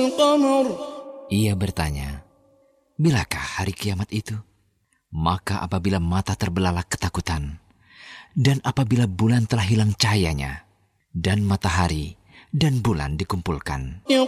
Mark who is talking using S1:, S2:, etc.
S1: القمر.
S2: Ia bertanya, bilakah hari kiamat itu? Maka apabila mata terbelalak ketakutan, dan apabila bulan telah hilang cahayanya, dan matahari dan bulan dikumpulkan,